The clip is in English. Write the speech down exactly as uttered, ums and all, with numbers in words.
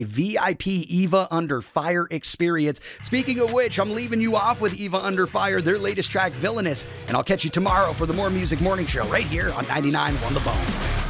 V I P Eva Under Fire experience. Speaking of which, I'm leaving you off with Eva Under Fire, their latest track, Villainous. And I'll catch you tomorrow for the More Music Morning Show right here on ninety-nine point one The Bone.